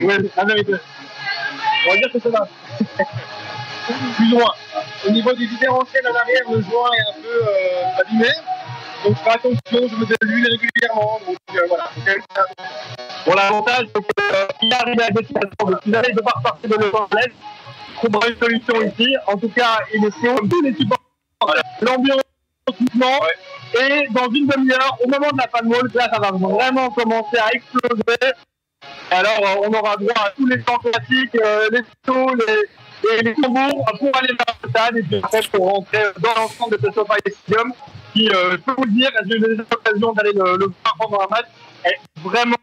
Oui, la vérité. On va dire que c'est là. Plus ou moins. Au niveau du différentiel à l'arrière, le joint est un peu abîmé. Donc je fais attention, je me mets de l'huile régulièrement. Donc voilà. Bon, l'avantage, c'est qu'il arrive à destination. Donc si jamais il ne veut pas repartir de l'eau en l'aise, il trouvera une solution ici. En tout cas, il est chaud. Tous les supports, l'ambiance, et dans une demi-heure, au moment de la fin de moule, là, ça va vraiment commencer à exploser. Alors, on aura droit à tous les chants classiques, les sauts, les tambours pour aller vers le stade et puis après pour rentrer dans l'ensemble de ce SoFi Stadium qui, je peux vous le dire, j'ai eu l'occasion d'aller le voir pendant un match, est vraiment.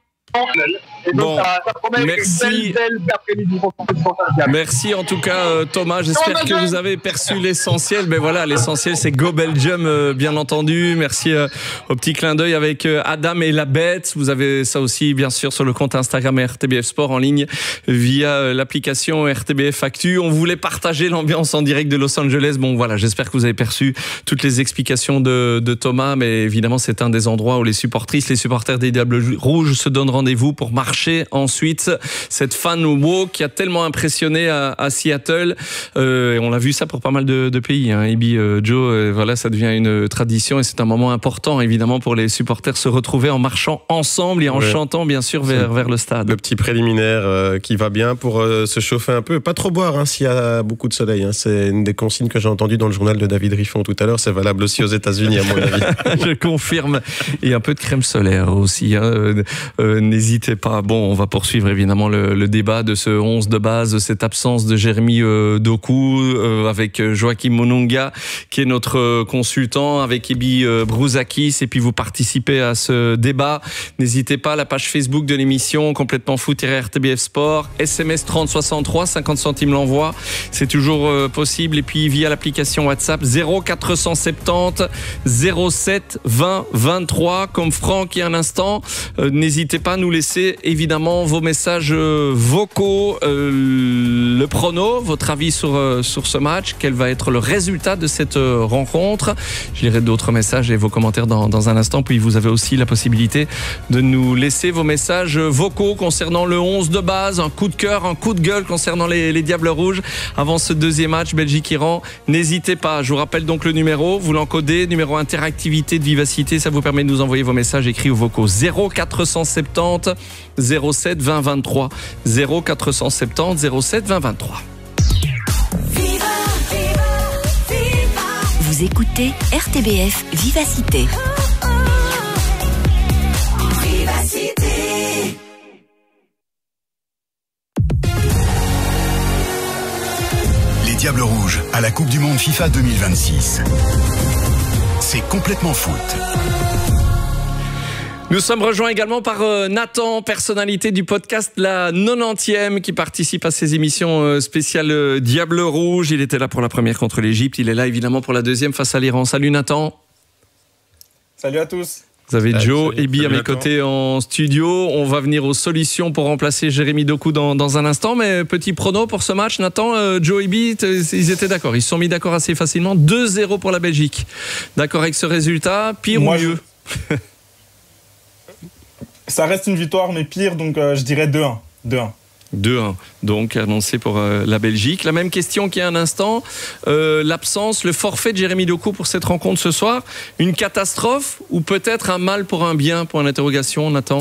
Et donc, bon, ça promet merci. une belle après-midi. Merci en tout cas Thomas, j'espère que vous avez perçu l'essentiel. Mais voilà, l'essentiel c'est Go Belgium bien entendu. Merci au petit clin d'œil avec Adam et la bête. Vous avez ça aussi bien sûr sur le compte Instagram RTBF Sport en ligne via l'application RTBF Actu. On voulait partager l'ambiance en direct de Los Angeles. Bon voilà, j'espère que vous avez perçu toutes les explications de Thomas. Mais évidemment c'est un des endroits où les supporters des Diables Rouges se donnent rendez-vous pour marcher ensuite. Cette fan walk qui a tellement impressionné à Seattle. On a vu ça pour pas mal de pays. Hein. Ibi, Joe, voilà, ça devient une tradition et c'est un moment important évidemment pour les supporters se retrouver en marchant ensemble et en chantant bien sûr vers le stade. Le petit préliminaire qui va bien pour se chauffer un peu. Pas trop boire s'il y a beaucoup de soleil. Hein. C'est une des consignes que j'ai entendues dans le journal de David Riffon tout à l'heure. C'est valable aussi aux États-Unis à mon avis. Je confirme. Et un peu de crème solaire aussi. Hein. N'hésitez pas. Bon, on va poursuivre évidemment le débat de ce 11 de base, de cette absence de Jérémy Doku avec Joachim Monunga qui est notre consultant, avec Ebi Brouzakis, et puis vous participez à ce débat. N'hésitez pas, la page Facebook de l'émission complètement fou-RTBF Sport, SMS 3063, 50 centimes l'envoi, c'est toujours possible, et puis via l'application WhatsApp 0470 07 20 23 comme Franck il y a un instant. N'hésitez pas à nous laisser évidemment vos messages vocaux, le prono, votre avis sur ce match, quel va être le résultat de cette rencontre. Je lirai d'autres messages et vos commentaires dans un instant, puis vous avez aussi la possibilité de nous laisser vos messages vocaux concernant le 11 de base, un coup de cœur, un coup de gueule concernant les Diables Rouges avant ce deuxième match Belgique-Iran. N'hésitez pas, je vous rappelle donc le numéro, vous l'encodez, numéro interactivité de vivacité, ça vous permet de nous envoyer vos messages écrits ou vocaux 0470 07 20 23 0470 07 20 23. Vous écoutez RTBF Vivacité. Les Diables Rouges à la Coupe du Monde FIFA 2026. C'est complètement foot. Nous sommes rejoints également par Nathan, personnalité du podcast La 90e, qui participe à ces émissions spéciales Diable Rouge. Il était là pour la première contre l'Égypte. Il est là évidemment pour la deuxième face à l'Iran. Salut Nathan. Salut à tous. Vous avez Joe et Bi à mes côtés en studio. On va venir aux solutions pour remplacer Jérémy Doku dans un instant. Mais petit prono pour ce match, Nathan, Joe et Bi, ils étaient d'accord. Ils se sont mis d'accord assez facilement. 2-0 pour la Belgique. D'accord avec ce résultat, pire ou mieux? Ça reste une victoire, mais pire, donc je dirais 2-1. 2-1, donc annoncé pour la Belgique. La même question qu'il y a un instant, l'absence, le forfait de Jérémy Doku pour cette rencontre ce soir, une catastrophe ou peut-être un mal pour un bien, pour une interrogation, Nathan?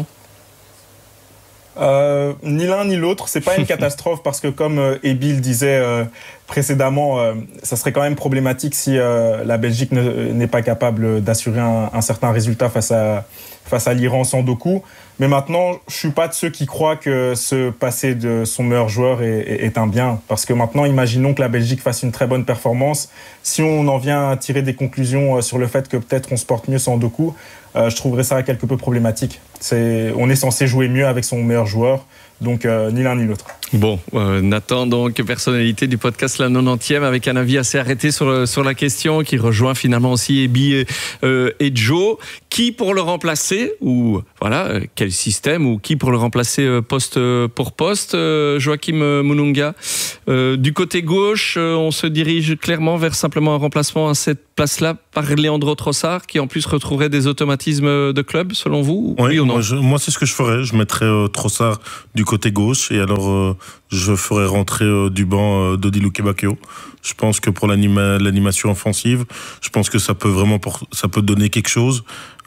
Ni l'un ni l'autre, c'est pas une catastrophe parce que comme Ebi le disait précédemment, ça serait quand même problématique si la Belgique n'est pas capable d'assurer un certain résultat face à l'Iran sans Doku. Mais maintenant, je suis pas de ceux qui croient que se passer de son meilleur joueur est un bien. Parce que maintenant, imaginons que la Belgique fasse une très bonne performance. Si on en vient à tirer des conclusions sur le fait que peut-être on se porte mieux sans Doku, je trouverais ça quelque peu problématique. On est censé jouer mieux avec son meilleur joueur. Donc, ni l'un ni l'autre. Bon, Nathan, donc personnalité du podcast La 90e, avec un avis assez arrêté sur la question, qui rejoint finalement aussi Ebi et Joe. Qui pour le remplacer, ou voilà, quel système, ou qui pour le remplacer poste pour poste, Joachim Mununga. Du côté gauche, on se dirige clairement vers simplement un remplacement à cette place-là par Leandro Trossard, qui en plus retrouverait des automatismes de club, selon vous? Oui ou non? Moi, c'est ce que je ferais. Je mettrais Trossard du côté gauche, et alors je ferais rentrer du banc Dodi Lukebakio. Je pense que pour l'animation offensive, je pense que ça peut donner quelque chose.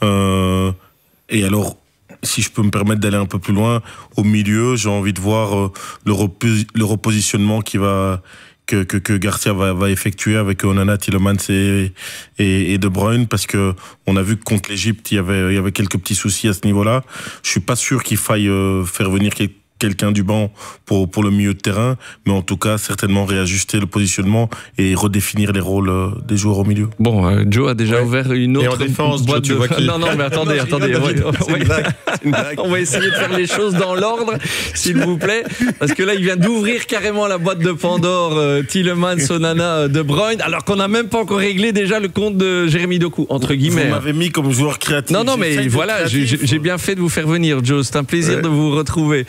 Et alors, si je peux me permettre d'aller un peu plus loin, au milieu, j'ai envie de voir le repositionnement que Garcia va effectuer avec Onana, Tielemans et De Bruyne, parce que on a vu que contre l'Égypte, il y avait quelques petits soucis à ce niveau-là. Je suis pas sûr qu'il faille faire venir quelqu'un du banc pour le milieu de terrain, mais en tout cas certainement réajuster le positionnement et redéfinir les rôles des joueurs au milieu. Bon, Joe a déjà ouvert une autre défense, boîte Joe, de... Non, mais attendez. On va essayer de faire les choses dans l'ordre, s'il vous plaît, parce que là il vient d'ouvrir carrément la boîte de Pandore, Tielemans, Onana, De Bruyne, alors qu'on n'a même pas encore réglé déjà le compte de Jérémy Doku, entre guillemets. Vous m'avez mis comme joueur créatif. Non, mais voilà, j'ai bien fait de vous faire venir, Joe, c'est un plaisir de vous retrouver.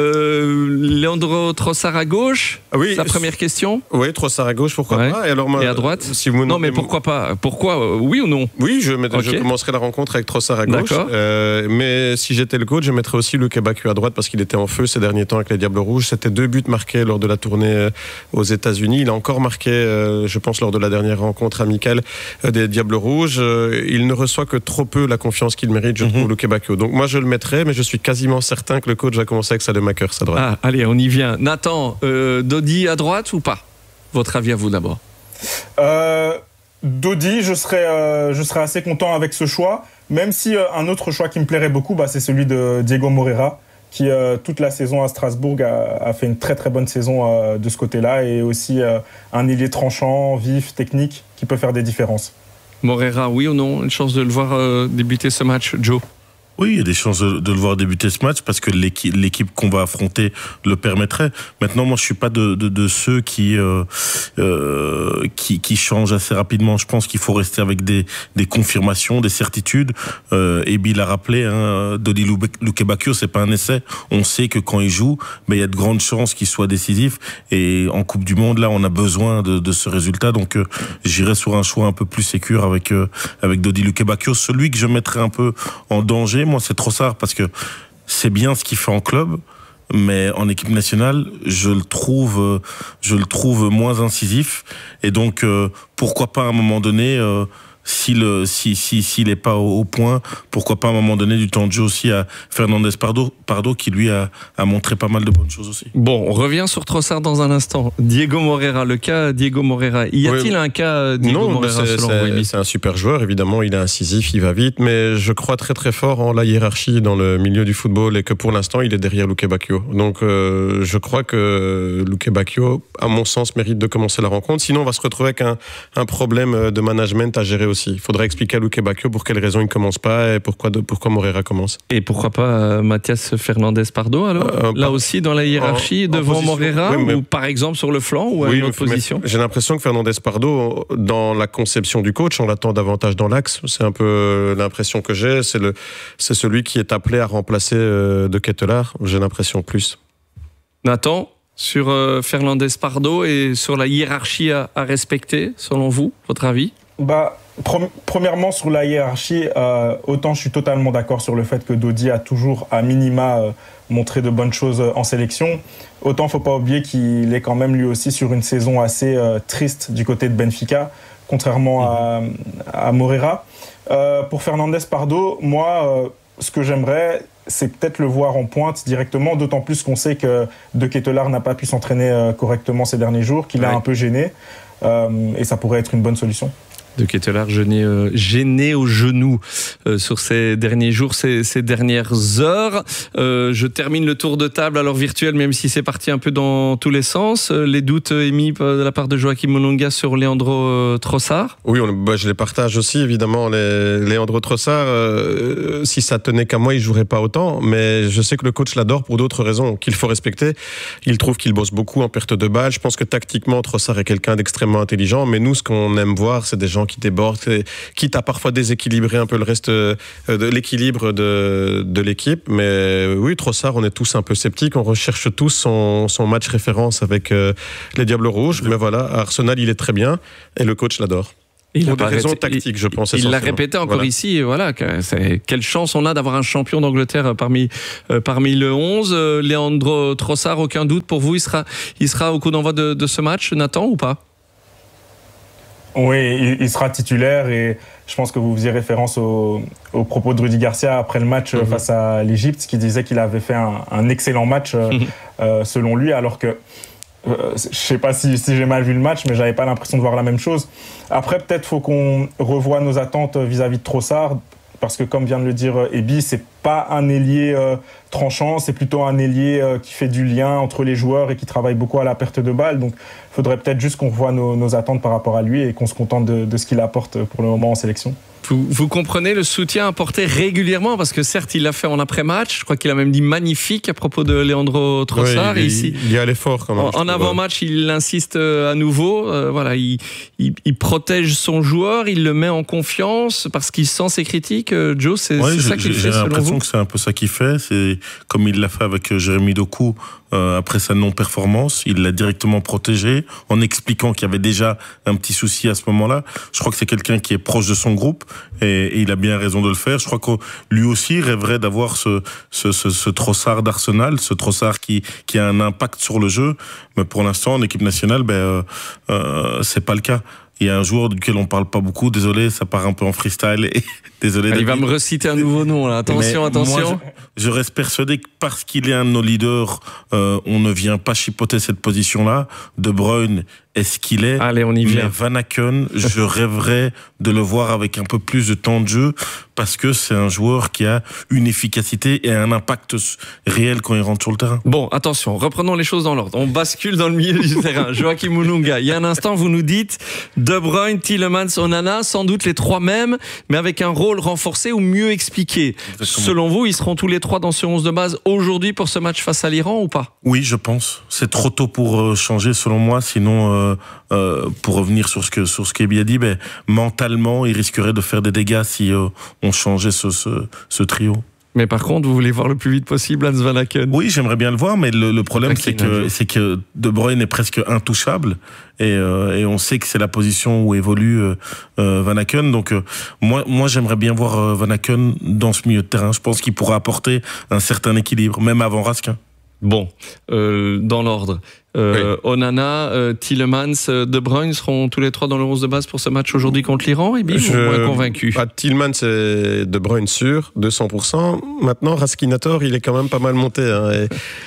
Leandro Trossard à gauche, sa première question. Oui, Trossard à gauche, pourquoi pas. Et à droite non, mais pourquoi pas? Pourquoi, oui ou non? Oui, je commencerai la rencontre avec Trossard à gauche. Mais si j'étais le coach, je mettrais aussi Lukebakio à droite, parce qu'il était en feu ces derniers temps avec les Diables Rouges. C'était 2 buts marqués lors de la tournée aux États-Unis. Il a encore marqué, je pense, lors de la dernière rencontre amicale des Diables Rouges. Il ne reçoit que trop peu la confiance qu'il mérite, je trouve, Lukebakio. Donc moi, je le mettrais, mais je suis quasiment certain que le coach va commencer avec Salemaker à droite. Ah, allez, on y vient. Nathan, Dodi à droite ou pas? Votre avis à vous d'abord. Dodi, je serais assez content avec ce choix, même si un autre choix qui me plairait beaucoup, c'est celui de Diego Moreira, qui toute la saison à Strasbourg a fait une très très bonne saison de ce côté-là, et aussi un ailier tranchant, vif, technique, qui peut faire des différences. Moreira, oui ou non? Une chance de le voir débuter ce match, Joe? Oui, il y a des chances de le voir débuter ce match, parce que l'équipe qu'on va affronter le permettrait. Maintenant, moi, je suis pas de ceux qui changent assez rapidement. Je pense qu'il faut rester avec des confirmations, des certitudes. Ebi l'a rappelé, Dodi Lukebakio, c'est pas un essai. On sait que quand il joue, il y a de grandes chances qu'il soit décisif. Et en Coupe du Monde, là, on a besoin de ce résultat. Donc, j'irai sur un choix un peu plus sécure avec Dodi Lukebakio. Celui que je mettrais un peu en danger, moi, c'est Trossard, parce que c'est bien ce qu'il fait en club, mais en équipe nationale, je le trouve moins incisif. Et donc, pourquoi pas à un moment donné, s'il est pas au point, pourquoi pas à un moment donné du temps de jeu aussi à Fernandez Pardo, qui lui a montré pas mal de bonnes choses aussi. Bon, on revient sur Trossard dans un instant. Diego Moreira, le cas Diego Moreira. Y a-t-il un cas Diego Moreira selon vous? C'est un super joueur, évidemment, il est incisif, il va vite, mais je crois très très fort en la hiérarchie dans le milieu du football, et que pour l'instant, il est derrière Lukebakio. Donc, je crois que Lukebakio, à mon sens, mérite de commencer la rencontre. Sinon, on va se retrouver avec un problème de management à gérer aussi. Il faudrait expliquer à Lukebakio pour quelles raisons il ne commence pas, et pourquoi Moreira commence. Et pourquoi pas Mathias Fernandez Pardo, alors là aussi dans la hiérarchie, devant Moreira, ou par exemple sur le flanc, ou à une autre position? J'ai l'impression que Fernandez Pardo, dans la conception du coach, on l'attend davantage dans l'axe. C'est un peu l'impression que j'ai. C'est celui qui est appelé à remplacer De Ketelaar. J'ai l'impression plus. Nathan, sur Fernandez Pardo et sur la hiérarchie à respecter, selon vous, votre avis? Premièrement, sur la hiérarchie, autant je suis totalement d'accord sur le fait que Dodi a toujours, à minima, montré de bonnes choses en sélection, autant il ne faut pas oublier qu'il est quand même lui aussi sur une saison assez triste du côté de Benfica, contrairement à Moreira. Pour Fernandez Pardo, moi, ce que j'aimerais, c'est peut-être le voir en pointe directement, d'autant plus qu'on sait que De Ketelaar n'a pas pu s'entraîner correctement ces derniers jours, qu'il a un peu gêné, et ça pourrait être une bonne solution. De Ketelaere gêné au genou sur ces derniers jours, ces dernières heures. Je termine le tour de table, alors virtuel, même si c'est parti un peu dans tous les sens. Les doutes émis de la part de Joachim Moulunga sur Leandro Trossard? Oui, je les partage aussi, évidemment. Leandro Trossard, si ça tenait qu'à moi, il jouerait pas autant. Mais je sais que le coach l'adore pour d'autres raisons qu'il faut respecter. Il trouve qu'il bosse beaucoup en perte de balle. Je pense que tactiquement, Trossard est quelqu'un d'extrêmement intelligent. Mais nous, ce qu'on aime voir, c'est des gens qui débordent, quitte à parfois déséquilibrer un peu le reste de l'équilibre de l'équipe. Mais oui, Trossard, on est tous un peu sceptiques. On recherche tous son match référence avec les Diables Rouges. Mais voilà, à Arsenal, il est très bien et le coach l'adore. Pour des raisons tactiques, je pense. Il l'a répété encore ici. Et voilà, quelle chance on a d'avoir un champion d'Angleterre parmi le 11. Leandro Trossard, aucun doute pour vous, il sera au coup d'envoi de ce match, Nathan, ou pas? Oui, il sera titulaire et je pense que vous faisiez référence aux propos de Rudy Garcia après le match face à l'Égypte, qui disait qu'il avait fait un excellent match selon lui, alors que je sais pas si j'ai mal vu le match, mais j'avais pas l'impression de voir la même chose. Après, peut-être faut qu'on revoie nos attentes vis-à-vis de Trossard, parce que comme vient de le dire Ebi, c'est pas un ailier tranchant, c'est plutôt un ailier qui fait du lien entre les joueurs et qui travaille beaucoup à la perte de balle. Donc il faudrait peut-être juste qu'on revoie nos attentes par rapport à lui et qu'on se contente de ce qu'il apporte pour le moment en sélection. Vous comprenez le soutien apporté régulièrement, parce que certes il l'a fait en après-match, je crois qu'il a même dit magnifique à propos de Leandro Trossard. Oui, il y a l'effort quand même. En avant-match, il insiste à nouveau. Voilà, il protège son joueur, il le met en confiance parce qu'il sent ses critiques. Joe, c'est ça qu'il fait selon vous? J'ai l'impression que c'est un peu ça qu'il fait. C'est comme il l'a fait avec Jérémy Doku après sa non-performance. Il l'a directement protégé en expliquant qu'il y avait déjà un petit souci à ce moment-là. Je crois que c'est quelqu'un qui est proche de son groupe et il a bien raison de le faire. Je crois que lui aussi rêverait d'avoir ce Trossard d'Arsenal, ce Trossard qui a un impact sur le jeu. Mais pour l'instant, en équipe nationale, c'est pas le cas. Il y a un joueur duquel on parle pas beaucoup. Désolé, ça part un peu en freestyle. Désolé. Il va me reciter un nouveau nom, là. Attention, attention. Moi, je reste persuadé que parce qu'il est un de nos leaders, on ne vient pas chipoter cette position-là. De Bruyne est ce qu'il est. Allez, on y vient. Mais Van Aken, je rêverais de le voir avec un peu plus de temps de jeu, parce que c'est un joueur qui a une efficacité et un impact réel quand il rentre sur le terrain. Bon, attention, reprenons les choses dans l'ordre. On bascule dans le milieu du terrain. Joachim Moulunga, il y a un instant, vous nous dites De Bruyne, Tielemans, Onana, sans doute les trois mêmes, mais avec un rôle renforcé ou mieux expliqué. Exactement. Selon vous, ils seront tous les trois dans ce 11 de base aujourd'hui pour ce match face à l'Iran ou pas? Oui, je pense. C'est trop tôt pour changer, selon moi. Sinon, pour revenir sur ce qu'Ebi a dit, mentalement, il risquerait de faire des dégâts si on changeait ce trio. Mais par contre, vous voulez voir le plus vite possible Hans Van Aken? Oui, j'aimerais bien le voir, mais le problème, c'est que De Bruyne est presque intouchable. Et on sait que c'est la position où évolue Van Aken. Donc, moi, j'aimerais bien voir Van Aken dans ce milieu de terrain. Je pense qu'il pourra apporter un certain équilibre, même avant Raskin. Bon, dans l'ordre. Oui. Onana, Tielemans, De Bruyne seront tous les trois dans le 11 de base pour ce match aujourd'hui contre l'Iran, et moins convaincu? Tielemans et De Bruyne sûr, 200%. Maintenant, Raskinator, il est quand même pas mal monté. Hein,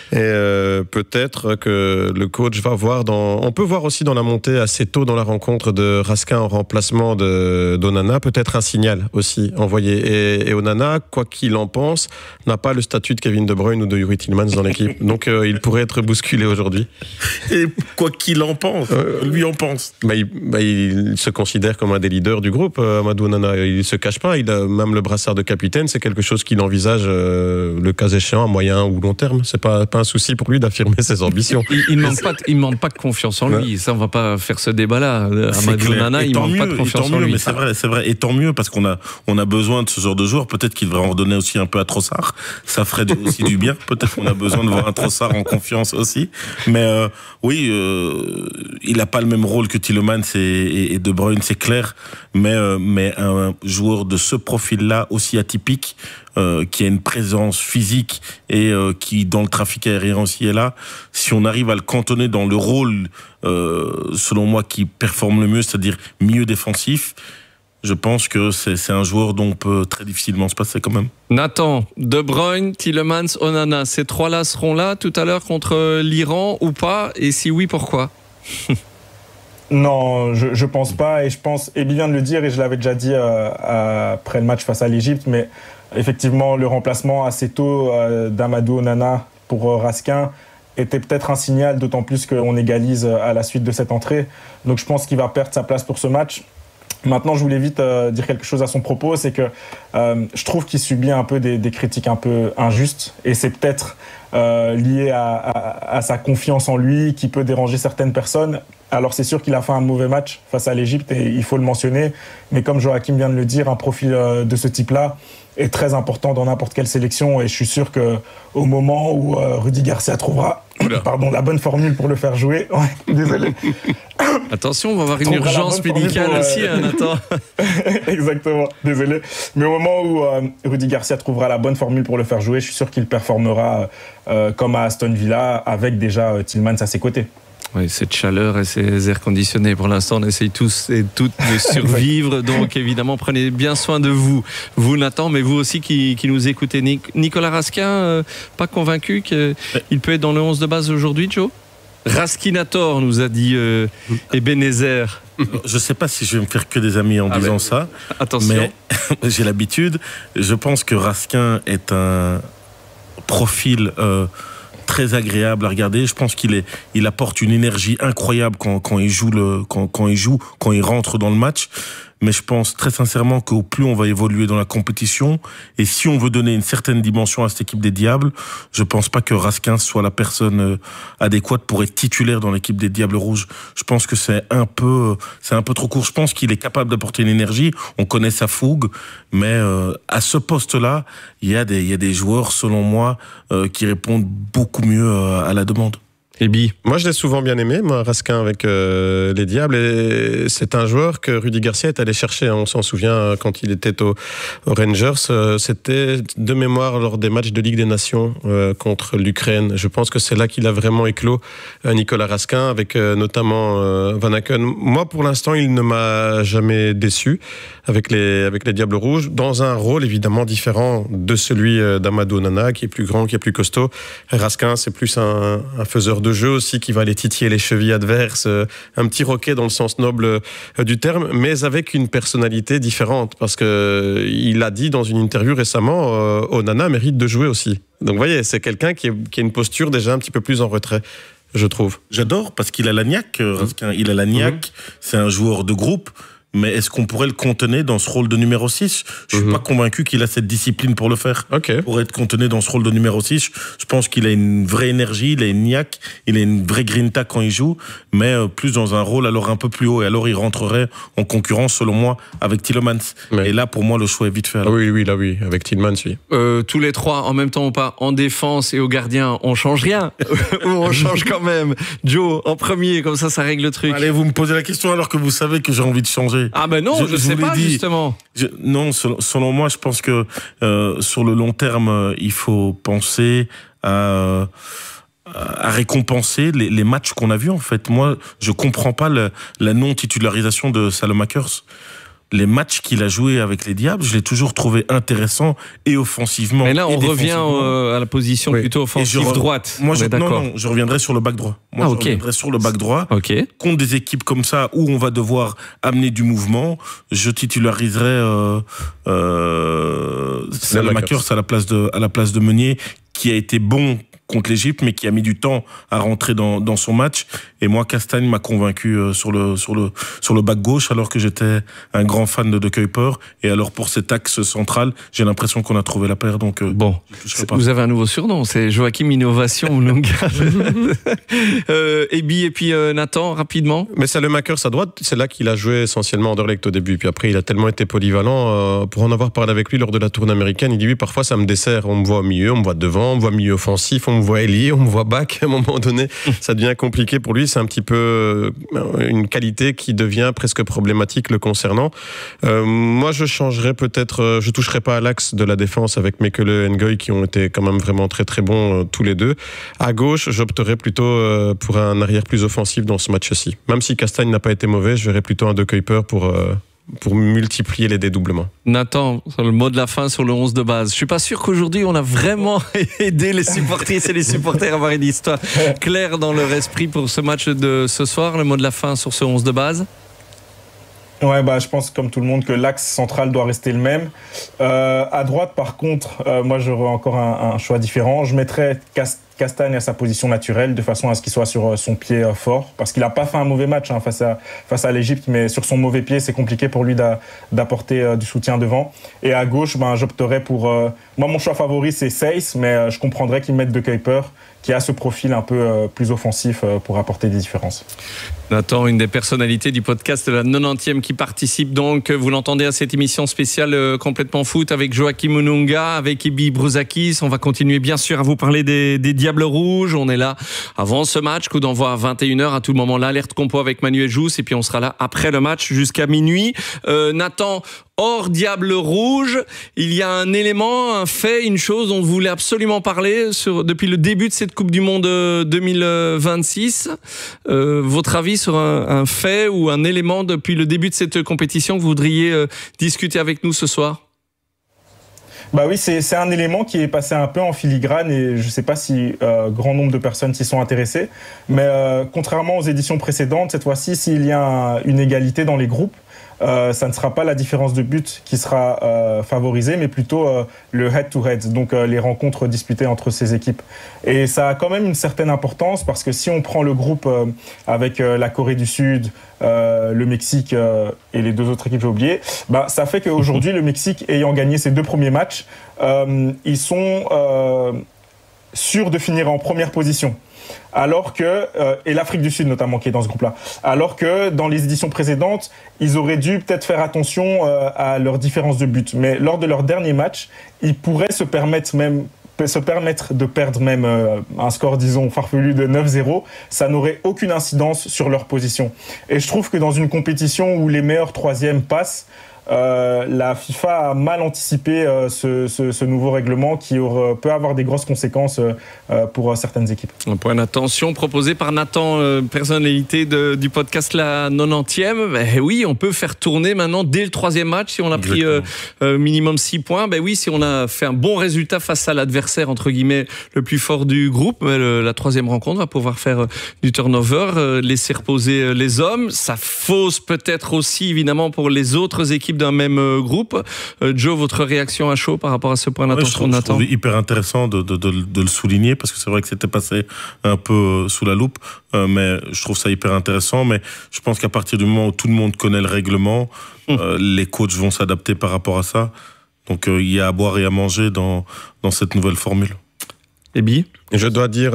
et peut-être que le coach va voir on peut voir aussi dans la montée assez tôt dans la rencontre de Raskin en remplacement d'Onana, peut-être un signal aussi envoyé. Et Onana, quoi qu'il en pense, n'a pas le statut de Kevin De Bruyne ou de Youri Tielemans dans l'équipe. Donc il pourrait être bousculé aujourd'hui. Et quoi qu'il en pense, lui en pense. Il se considère comme un des leaders du groupe, Amadou Onana. Il ne se cache pas, il a même le brassard de capitaine, c'est quelque chose qu'il envisage le cas échéant à moyen ou long terme. C'est pas un souci pour lui d'affirmer ses ambitions. Il ne manque pas de confiance en lui, ça on va pas faire ce débat-là. Amadou Onana, il ne manque pas de confiance en lui. Mais c'est vrai, et tant mieux, parce qu'on a besoin de ce genre de joueur. Peut-être qu'il devrait en donner aussi un peu à Trossard, ça ferait aussi du bien. Peut-être qu'on a besoin de voir un Trossard en confiance aussi. Mais oui, il n'a pas le même rôle que Tielemans et De Bruyne, c'est clair, mais un joueur de ce profil-là, aussi atypique, qui a une présence physique et qui, dans le trafic aérien aussi, est là, si on arrive à le cantonner dans le rôle, selon moi, qui performe le mieux, c'est-à-dire milieu défensif, je pense que c'est un joueur dont on peut très difficilement se passer quand même. Nathan, De Bruyne, Tielemans, Onana, ces trois-là seront là tout à l'heure contre l'Iran ou pas? Et si oui, pourquoi? Non, je pense pas, et je pense, Ebi vient de le dire, et je l'avais déjà dit après le match face à l'Égypte, mais effectivement, le remplacement assez tôt d'Amadou Onana pour Raskin était peut-être un signal, d'autant plus qu'on égalise à la suite de cette entrée. Donc je pense qu'il va perdre sa place pour ce match. Maintenant, je voulais vite dire quelque chose à son propos, c'est que je trouve qu'il subit un peu des critiques un peu injustes, et c'est peut-être lié à sa confiance en lui qui peut déranger certaines personnes. Alors c'est sûr qu'il a fait un mauvais match face à l'Égypte, et il faut le mentionner, mais comme Joachim vient de le dire, un profil de ce type-là est très important dans n'importe quelle sélection, et je suis sûr qu'au moment où Rudy Garcia trouvera la bonne formule pour le faire jouer, désolé. Attention, on va avoir une urgence médicale aussi, Nathan. Exactement, désolé. Mais au moment où Rudy Garcia trouvera la bonne formule pour le faire jouer, je suis sûr qu'il performera comme à Aston Villa, avec déjà Tielemans à ses côtés. Oui, cette chaleur et ces airs conditionnés, pour l'instant, on essaye tous et toutes de survivre. Donc, évidemment, prenez bien soin de vous. Vous, Nathan, mais vous aussi qui nous écoutez. Nicolas Raskin, pas convaincu qu'il peut être dans le 11 de base aujourd'hui, Joe? Raskinator, nous a dit Ebenezer. Je ne sais pas si je vais me faire que des amis en disant ça. Attention. Mais j'ai l'habitude. Je pense que Raskin est un profil très agréable à regarder. Je pense qu'il apporte une énergie incroyable quand il rentre dans le match. Mais je pense très sincèrement qu'au plus on va évoluer dans la compétition, et si on veut donner une certaine dimension à cette équipe des Diables, je pense pas que Raskin soit la personne adéquate pour être titulaire dans l'équipe des Diables Rouges. Je pense que c'est un peu trop court. Je pense qu'il est capable d'apporter une énergie. On connaît sa fougue, mais à ce poste-là, il y a des joueurs, selon moi, qui répondent beaucoup mieux à la demande. Ebi. Moi, je l'ai souvent bien aimé, Raskin avec les Diables. Et c'est un joueur que Rudy Garcia est allé chercher. On s'en souvient quand il était aux Rangers. C'était de mémoire lors des matchs de Ligue des Nations contre l'Ukraine. Je pense que c'est là qu'il a vraiment éclos, Nicolas Raskin, avec notamment Van Aken. Moi, pour l'instant, il ne m'a jamais déçu avec les Diables Rouges, dans un rôle évidemment différent de celui d'Amadou Onana, qui est plus grand, qui est plus costaud. Raskin, c'est plus un faiseur de jeu aussi, qui va aller titiller les chevilles adverses, un petit roquet dans le sens noble du terme, mais avec une personnalité différente, parce que il a dit dans une interview récemment, Onana mérite de jouer aussi. Donc vous voyez, c'est quelqu'un qui a une posture déjà un petit peu plus en retrait, je trouve. J'adore, parce qu'il a la niaque, Raskin. Il a la niaque, c'est un joueur de groupe. Mais est-ce qu'on pourrait le contenir dans ce rôle de numéro 6 ? Je suis pas convaincu qu'il a cette discipline pour le faire. Pour être contenu dans ce rôle de numéro 6, je pense qu'il a une vraie énergie, il a une niaque, il a une vraie grinta quand il joue, mais plus dans un rôle alors un peu plus haut. Et alors il rentrerait en concurrence, selon moi, avec Tielemans. Et là, pour moi, le choix est vite fait. Oui, avec Tielemans, oui. Tous les trois, en même temps ou pas, en défense et au gardien, on change rien ou on change quand même? Joe, en premier, comme ça règle le truc. Allez, vous me posez la question alors que vous savez que j'ai envie de changer. Ah ben non, je sais pas, justement. Non, selon moi, je pense que sur le long terme, il faut penser à récompenser les matchs qu'on a vus, en fait. Moi, je comprends pas la non-titularisation de Salomakers. Les matchs qu'il a joués avec les Diables, je l'ai toujours trouvé intéressant et offensivement. Mais là, on revient à la position plutôt offensive droite. Moi, je reviendrai sur le back droit. Je reviendrai sur le back droit. Contre des équipes comme ça où on va devoir amener du mouvement, je titulariserai Salomakers à la place de Meunier, qui a été bon contre l'Égypte, mais qui a mis du temps à rentrer dans son match. Et moi, Castagne m'a convaincu sur le back gauche, alors que j'étais un grand fan de Kuiper. Et alors, pour cet axe central, j'ai l'impression qu'on a trouvé la paire. Donc, bon, vous avez un nouveau surnom, c'est Joachim Innovation ou Ebi et puis Nathan, rapidement. Mais Salomakers à droite, c'est là qu'il a joué essentiellement Anderlecht au début. Puis après, il a tellement été polyvalent. Pour en avoir parlé avec lui lors de la tournée américaine, il dit oui, parfois ça me dessert. On me voit au milieu, on me voit devant, on me voit milieu offensif, on me voit ailier, on me voit back. À un moment donné, ça devient compliqué pour lui. C'est un petit peu une qualité qui devient presque problématique le concernant. Moi, je changerais peut-être, je toucherais pas à l'axe de la défense avec Mekele et Ngoy, qui ont été quand même vraiment très très bons tous les deux. À gauche, j'opterais plutôt pour un arrière plus offensif dans ce match-ci. Même si Castagne n'a pas été mauvais, je verrais plutôt un De Kuiper pour multiplier les dédoublements. Nathan, le mot de la fin sur le 11 de base. Je suis pas sûr qu'aujourd'hui on a vraiment aidé les supportrices et les supporters à avoir une histoire claire dans leur esprit pour ce match de ce soir. Le mot de la fin sur ce 11 de base. Ouais, je pense comme tout le monde que l'axe central doit rester le même. À droite, par contre, moi j'aurais encore un choix différent. Je mettrais Castagne à sa position naturelle de façon à ce qu'il soit sur son pied fort, parce qu'il n'a pas fait un mauvais match face à l'Égypte, mais sur son mauvais pied, c'est compliqué pour lui d'apporter du soutien devant. Et à gauche, j'opterais pour... moi, mon choix favori, c'est Seyss, mais je comprendrais qu'il mette De Kuyper, qui a ce profil un peu plus offensif pour apporter des différences. Nathan, une des personnalités du podcast de la 90e qui participe donc, vous l'entendez, à cette émission spéciale complètement foot avec Joachim Mununga, avec Ibi Brouzakis. On va continuer bien sûr à vous parler des Diables Rouges. On est là avant ce match, coup d'envoi à 21h. À tout moment, l'alerte compo avec Manuel Jousse. Et puis on sera là après le match jusqu'à minuit. Nathan, hors Diable Rouge, il y a un élément, un fait, une chose dont vous voulez absolument parler depuis le début de cette Coupe du Monde 2026. Votre avis sur un fait ou un élément depuis le début de cette compétition que vous voudriez discuter avec nous ce soir ? Oui, c'est un élément qui est passé un peu en filigrane et je ne sais pas si grand nombre de personnes s'y sont intéressées. Mais contrairement aux éditions précédentes, cette fois-ci, s'il y a une égalité dans les groupes, ça ne sera pas la différence de but qui sera favorisée, mais plutôt le head-to-head, donc les rencontres disputées entre ces équipes. Et ça a quand même une certaine importance parce que si on prend le groupe avec la Corée du Sud, le Mexique et les deux autres équipes j'ai oublié, ça fait qu'aujourd'hui, le Mexique ayant gagné ses 2 premiers matchs, ils sont sûrs de finir en première position. Alors que, et l'Afrique du Sud notamment qui est dans ce groupe-là, alors que dans les éditions précédentes, ils auraient dû peut-être faire attention à leur différence de but. Mais lors de leur dernier match, ils pourraient se permettre de perdre même un score, disons, farfelu de 9-0, ça n'aurait aucune incidence sur leur position. Et je trouve que dans une compétition où les meilleurs troisièmes passent, la FIFA a mal anticipé ce nouveau règlement qui peut avoir des grosses conséquences pour certaines équipes. Un point d'attention proposé par Nathan, personnalité du podcast La 90e. Oui, on peut faire tourner maintenant dès le 3e match si on a pris minimum 6 points. Oui, si on a fait un bon résultat face à l'adversaire entre guillemets le plus fort du groupe, la 3e rencontre va pouvoir faire du turnover, laisser reposer les hommes. Ça fausse peut-être aussi évidemment pour les autres équipes d'un même groupe. Joe, votre réaction à chaud par rapport à ce point d'attention de Nathan ? Je trouve hyper intéressant de le souligner parce que c'est vrai que c'était passé un peu sous la loupe, mais je trouve ça hyper intéressant. Mais je pense qu'à partir du moment où tout le monde connaît le règlement, les coachs vont s'adapter par rapport à ça. Donc il y a à boire et à manger dans cette nouvelle formule. Ebi ? Je dois dire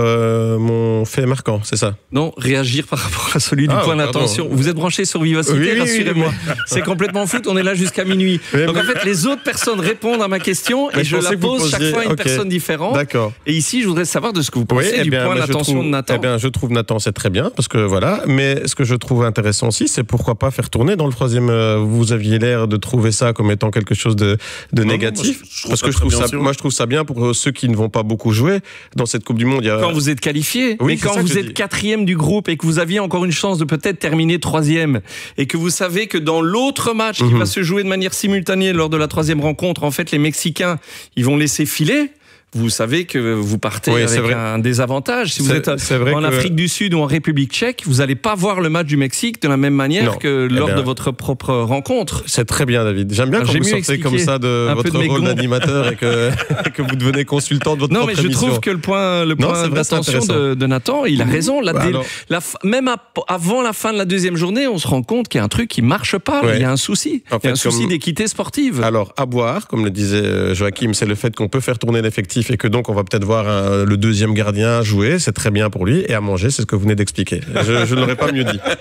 mon fait marquant, c'est ça ? Non, réagir par rapport à celui du point d'attention. Vous êtes branché sur Vivacité, oui, rassurez-moi. Oui. C'est complètement foot, on est là jusqu'à minuit. Donc en fait, les autres personnes répondent à ma question et je la pose chaque fois à une personne différente. D'accord. Et ici, je voudrais savoir de ce que vous pensez du point d'attention de Nathan. Je trouve Nathan, c'est très bien, parce que voilà. Mais ce que je trouve intéressant aussi, c'est pourquoi pas faire tourner dans le 3e. Vous aviez l'air de trouver ça comme étant quelque chose de négatif. Parce que je trouve ça bien pour ceux qui ne vont pas beaucoup jouer dans cette Coupe du Monde. Quand vous êtes qualifié, mais quand vous êtes 4e du groupe et que vous aviez encore une chance de peut-être terminer 3e et que vous savez que dans l'autre match qui va se jouer de manière simultanée lors de la 3e rencontre, en fait, les Mexicains, ils vont laisser filer. Vous savez que vous partez avec un désavantage. Si vous êtes en Afrique du Sud ou en République tchèque, vous n'allez pas voir le match du Mexique de la même manière que lors de votre propre rencontre. C'est très bien, David. J'aime bien quand vous sortez comme ça de votre rôle d'animateur et que vous devenez consultant de votre propre émission. Non, mais je trouve que le point d'attention de Nathan, il a raison. Même avant la fin de la 2e journée, on se rend compte qu'il y a un truc qui ne marche pas. Il y a un souci. Il y a un souci d'équité sportive. Alors, à boire, comme le disait Joachim, c'est le fait qu'on peut faire tourner l'effectif et que donc on va peut-être voir le 2e gardien jouer, c'est très bien pour lui, et à manger, c'est ce que vous venez d'expliquer. Je ne l'aurais pas mieux dit.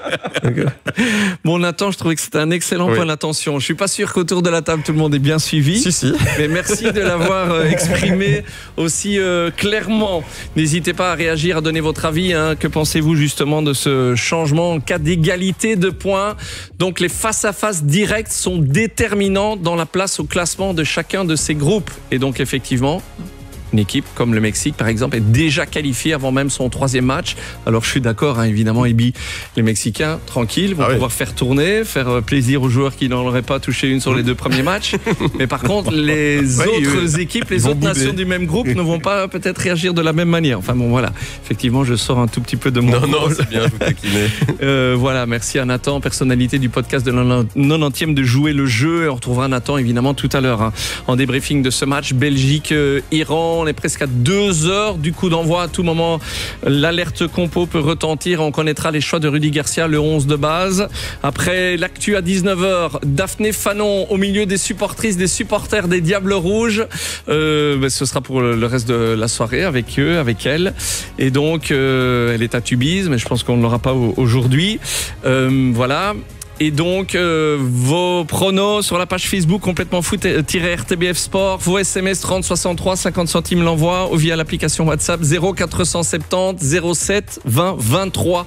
Bon, Nathan, je trouvais que c'était un excellent point d'attention. Je ne suis pas sûr qu'autour de la table tout le monde est bien suivi. Si. Mais merci de l'avoir exprimé aussi clairement. N'hésitez pas à réagir, à donner votre avis. Que pensez-vous justement de ce changement en cas d'égalité de points ? Donc les face-à-face directs sont déterminants dans la place au classement de chacun de ces groupes. Et donc effectivement, une équipe comme le Mexique, par exemple, est déjà qualifiée avant même son 3e match. Alors, je suis d'accord, évidemment, Ebi, les Mexicains, tranquilles, vont pouvoir faire tourner, faire plaisir aux joueurs qui n'en auraient pas touché une sur les 2 premiers matchs. Mais par contre, les autres équipes, les autres nations du même groupe ne vont pas peut-être réagir de la même manière. Enfin bon, voilà. Effectivement, je sors un tout petit peu de mon rôle. Non, c'est bien, vous taquinez. Voilà, merci à Nathan, personnalité du podcast de 90e de Jouer le jeu. Et on retrouvera Nathan, évidemment, tout à l'heure, en débriefing de ce match Belgique-Iran. On est presque à 2 heures du coup d'envoi. À tout moment, l'alerte compo peut retentir. On connaîtra les choix de Rudy Garcia, le 11 de base. Après l'actu à 19h, Daphné Fanon au milieu des supportrices, des supporters des Diables Rouges. Ce sera pour le reste de la soirée avec eux, avec elle. Et donc, elle est à Tubize, mais je pense qu'on ne l'aura pas aujourd'hui. Voilà. Et donc, vos pronos sur la page Facebook complètement foot-RTBF Sport, vos SMS 30 63 50 centimes l'envoi ou via l'application WhatsApp 0470 07 20 23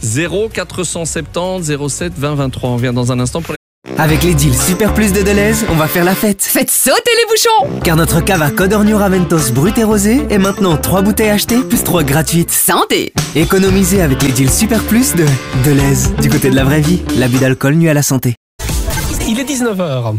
0470 07 20 23. On vient dans un instant pour Avec les deals Super Plus de Deleuze, on va faire la fête. Faites sauter les bouchons! Car notre cave à Codorniu Raventos brut et rosé est maintenant 3 bouteilles achetées plus 3 gratuites. Santé! Économisez avec les deals Super Plus de Deleuze. Du côté de la vraie vie, l'abus d'alcool nuit à la santé. Il est 19h.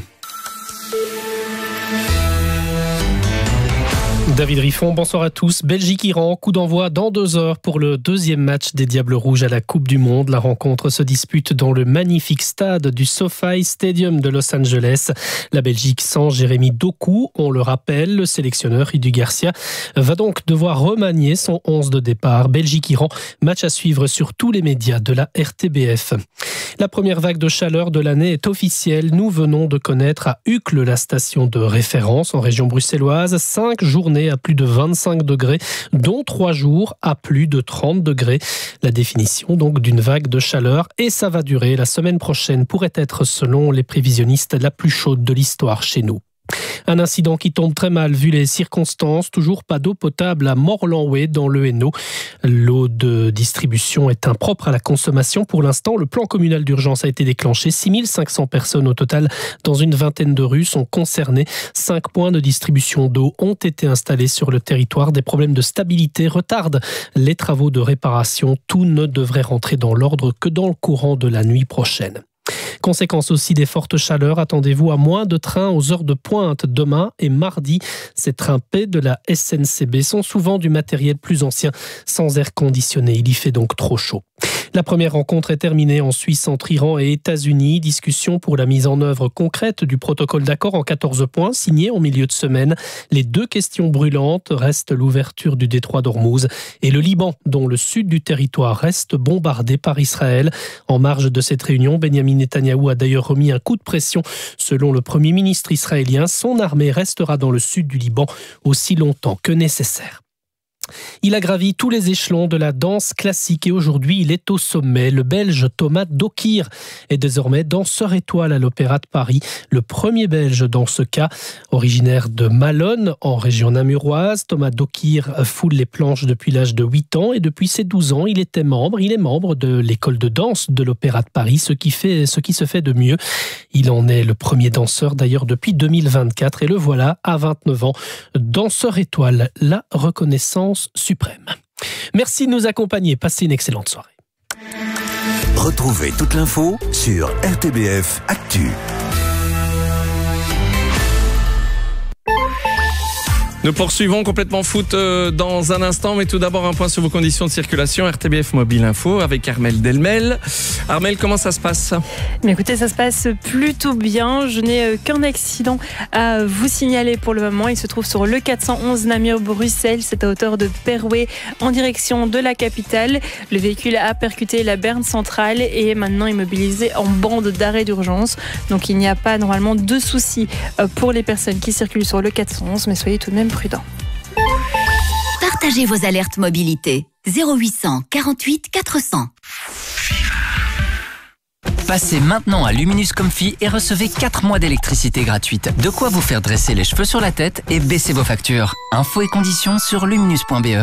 David Riffon, bonsoir à tous. Belgique-Iran, coup d'envoi dans 2 heures pour le 2e match des Diables Rouges à la Coupe du Monde. La rencontre se dispute dans le magnifique stade du SoFi Stadium de Los Angeles. La Belgique sans Jérémy Doku, on le rappelle, le sélectionneur Rudy Garcia va donc devoir remanier son 11 de départ. Belgique-Iran, match à suivre sur tous les médias de la RTBF. La première vague de chaleur de l'année est officielle. Nous venons de connaître à Uccle, la station de référence en région bruxelloise, 5 journées à plus de 25 degrés, dont 3 jours à plus de 30 degrés. La définition donc d'une vague de chaleur, et ça va durer. La semaine prochaine pourrait être, selon les prévisionnistes, la plus chaude de l'histoire chez nous. Un incident qui tombe très mal vu les circonstances. Toujours pas d'eau potable à Morlanway dans le Hainaut. L'eau de distribution est impropre à la consommation. Pour l'instant, le plan communal d'urgence a été déclenché. 6500 personnes au total dans une vingtaine de rues sont concernées. 5 points de distribution d'eau ont été installés sur le territoire. Des problèmes de stabilité retardent les travaux de réparation. Tout ne devrait rentrer dans l'ordre que dans le courant de la nuit prochaine. Conséquence aussi des fortes chaleurs, attendez-vous à moins de trains aux heures de pointe demain et mardi. Ces trains P de la SNCB sont souvent du matériel plus ancien, sans air conditionné. Il y fait donc trop chaud. La première rencontre est terminée en Suisse entre Iran et États-Unis. Discussion pour la mise en œuvre concrète du protocole d'accord en 14 points, signé en milieu de semaine. Les 2 questions brûlantes restent l'ouverture du détroit d'Ormuz et le Liban, dont le sud du territoire reste bombardé par Israël. En marge de cette réunion, Benjamin Netanyahou a d'ailleurs remis un coup de pression. Selon le Premier ministre israélien, son armée restera dans le sud du Liban aussi longtemps que nécessaire. Il a gravi tous les échelons de la danse classique et aujourd'hui il est au sommet. Le Belge Thomas Dokir est désormais danseur étoile à l'Opéra de Paris. Le premier Belge dans ce cas, originaire de Malonne en région namuroise. Thomas Dokir foule les planches depuis l'âge de 8 ans et depuis ses 12 ans il est membre de l'école de danse de l'Opéra de Paris, ce qui se fait de mieux. Il en est le premier danseur d'ailleurs depuis 2024 et le voilà à 29 ans. Danseur étoile, la reconnaissance suprême. Merci de nous accompagner. Passez une excellente soirée. Retrouvez toute l'info sur RTBF Actu. Nous poursuivons complètement foot dans un instant, mais tout d'abord un point sur vos conditions de circulation. RTBF Mobile Info avec Armelle Delmel. Armelle, comment ça se passe ? Mais écoutez, ça se passe plutôt bien. Je n'ai qu'un accident à vous signaler pour le moment. Il se trouve sur le 411 Namur-Bruxelles. C'est à hauteur de Perouet en direction de la capitale. Le véhicule a percuté la berne centrale et est maintenant immobilisé en bande d'arrêt d'urgence. Donc il n'y a pas normalement de soucis pour les personnes qui circulent sur le 411, mais soyez tout de même prudent. Partagez vos alertes mobilité. 0800 48 400. Passez maintenant à Luminus Comfy et recevez 4 mois d'électricité gratuite. De quoi vous faire dresser les cheveux sur la tête et baisser vos factures. Infos et conditions sur luminus.be.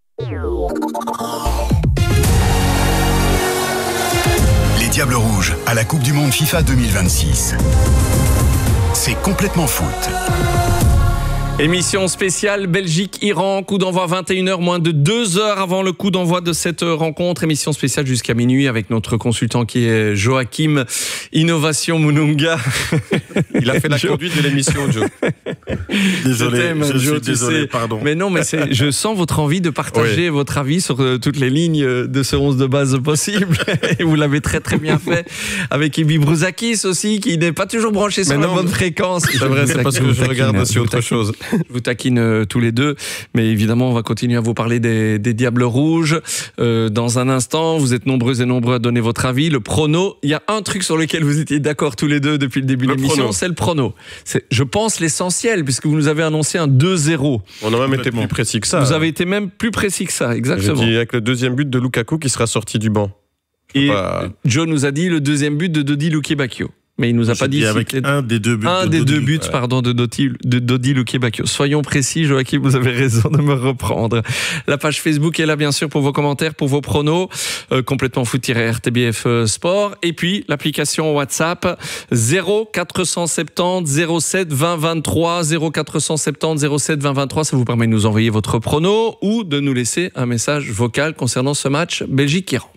Les Diables Rouges à la Coupe du Monde FIFA 2026. C'est complètement foot. Émission spéciale Belgique-Iran, coup d'envoi 21h, moins de 2 heures avant le coup d'envoi de cette rencontre. Émission spéciale jusqu'à minuit avec notre consultant qui est Joachim Innovation Mununga. Il a fait la conduite de l'émission, Joe. Désolé, je suis désolé, pardon. Mais non, mais je sens votre envie de partager votre avis sur toutes les lignes de ce 11 de base possible. Et vous l'avez très très bien fait avec Ibi Brouzakis aussi, qui n'est pas toujours branché sur la bonne fréquence. C'est vrai, c'est parce que je regarde aussi autre chose. Je vous taquine tous les deux, mais évidemment, on va continuer à vous parler des Diables Rouges. Dans un instant, vous êtes nombreux et nombreux à donner votre avis. Le prono, il y a un truc sur lequel vous étiez d'accord tous les deux depuis le début de l'émission, c'est le prono. C'est, je pense, l'essentiel, puisque vous nous avez annoncé un 2-0. On a même été plus précis que ça. Vous avez été même plus précis que ça, exactement. J'ai dit avec le deuxième but de Lukaku qui sera sorti du banc. Et Joe nous a dit le deuxième but de Dodi Lukebakio. Mais il nous a pas dit avec un des deux buts. De Dodi Lukebakio. Soyons précis, Joachim, vous avez raison de me reprendre. La page Facebook est là, bien sûr, pour vos commentaires, pour vos pronos. Complètement foot-RTBF Sport. Et puis, l'application WhatsApp 0470 07 20 23 0470 07 20 23. Ça vous permet de nous envoyer votre prono ou de nous laisser un message vocal concernant ce match Belgique-Iran.